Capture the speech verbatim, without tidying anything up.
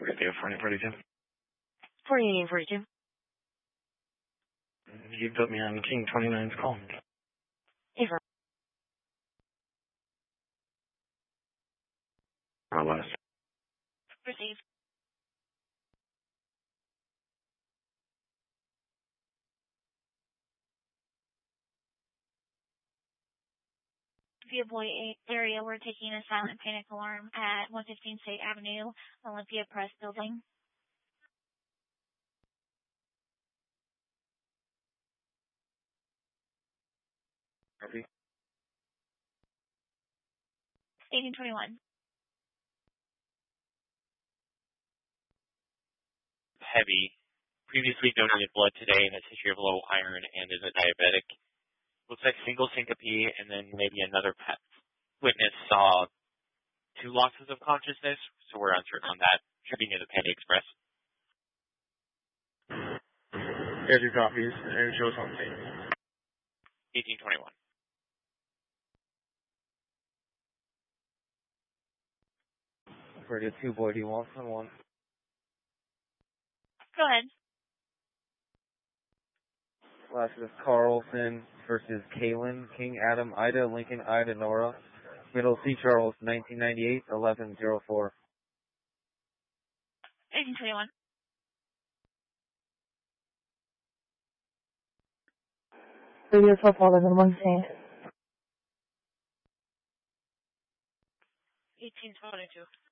Radio forty forty-two. forty-eight forty-two. You put me on King twenty-nine's call. Affirm. Or less. Received. Olympia Boy area, we're taking a silent panic alarm at one fifteen State Avenue, Olympia Press Building. Copy. eighteen twenty-one. Heavy. Previously donated blood today in a history of low iron and is a diabetic. Looks like single syncope, and then maybe another pet witness saw two losses of consciousness, so we're uncertain on that. Should be near the Panda Express. Here's your copies, and show us on tape. eighteen twenty-one. Radio two, boy, do you want someone? Go ahead. Last is Carlson versus Kalen, King Adam, Ida, Lincoln, Ida, Nora. Middle C. Charles, nineteen ninety-eight, eleven oh four. eighteen twenty-one. Radio twelve eleven one stand. eighteen twenty-two.